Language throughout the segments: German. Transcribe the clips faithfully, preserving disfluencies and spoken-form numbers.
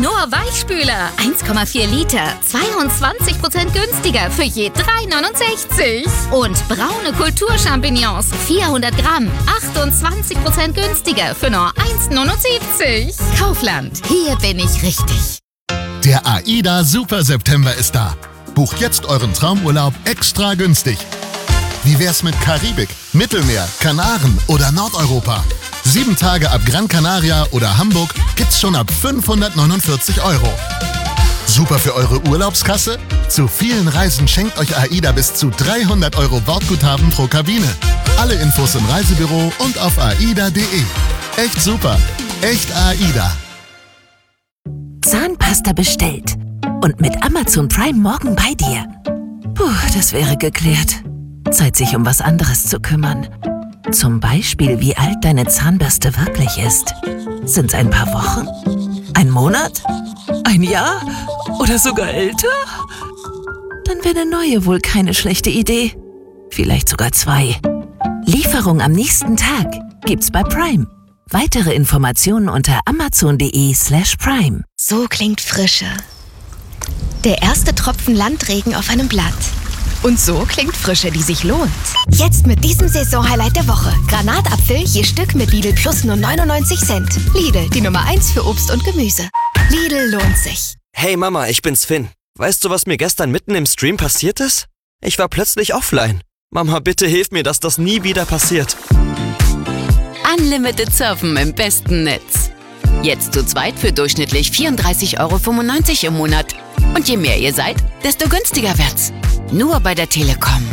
Knorr Weichspüler. eins Komma vier Liter. zweiundzwanzig Prozent günstiger für je drei neunundsechzig. Und braune Kulturchampignons. vierhundert Gramm. achtundzwanzig Prozent günstiger für nur eins neunundsiebzig. Kaufland. Hier bin ich richtig. Der AIDA Super September ist da. Bucht jetzt euren Traumurlaub extra günstig. Wie wär's mit Karibik, Mittelmeer, Kanaren oder Nordeuropa? Sieben Tage ab Gran Canaria oder Hamburg gibt's schon ab fünfhundertneunundvierzig Euro. Super für eure Urlaubskasse? Zu vielen Reisen schenkt euch AIDA bis zu dreihundert Euro Wortguthaben pro Kabine. Alle Infos im Reisebüro und auf aida punkt de. Echt super. Echt AIDA. Zahnpasta bestellt. Und mit Amazon Prime morgen bei dir. Puh, das wäre geklärt. Zeit, sich um was anderes zu kümmern. Zum Beispiel, wie alt deine Zahnbürste wirklich ist. Sind's ein paar Wochen? Ein Monat? Ein Jahr? Oder sogar älter? Dann wäre eine neue wohl keine schlechte Idee. Vielleicht sogar zwei. Lieferung am nächsten Tag gibt's bei Prime. Weitere Informationen unter amazon punkt de slash prime. So klingt Frische. Der erste Tropfen Landregen auf einem Blatt. Und so klingt Frische, die sich lohnt. Jetzt mit diesem Saisonhighlight der Woche. Granatapfel je Stück mit Lidl Plus nur neunundneunzig Cent. Lidl, die Nummer eins für Obst und Gemüse. Lidl lohnt sich. Hey Mama, ich bin's Finn. Weißt du, was mir gestern mitten im Stream passiert ist? Ich war plötzlich offline. Mama, bitte hilf mir, dass das nie wieder passiert. Unlimited Surfen im besten Netz. Jetzt zu zweit für durchschnittlich vierunddreißig Euro fünfundneunzig im Monat. Und je mehr ihr seid, desto günstiger wird's. Nur bei der Telekom.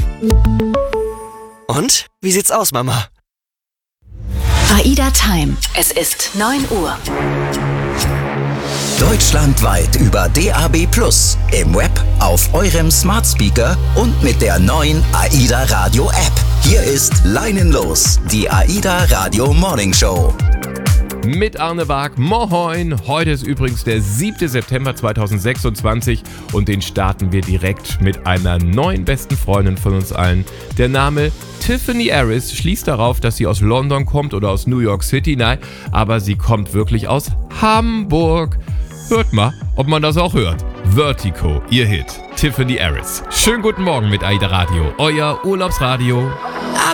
Und? Wie sieht's aus, Mama? AIDA Time. Es ist neun Uhr. Deutschlandweit über D A B plus, im Web, auf eurem Smart Speaker und mit der neuen AIDA Radio App. Hier ist Leinenlos, die AIDA Radio Morning Show. Mit Arne Bark, moin! Heute ist übrigens der siebte September zweitausendsechsundzwanzig und den starten wir direkt mit einer neuen besten Freundin von uns allen. Der Name Tiffany Harris schließt darauf, dass sie aus London kommt oder aus New York City. Nein, aber sie kommt wirklich aus Hamburg. Hört mal, ob man das auch hört. Vertigo, ihr Hit. Tiffany Harris. Schönen guten Morgen mit AIDA Radio, euer Urlaubsradio.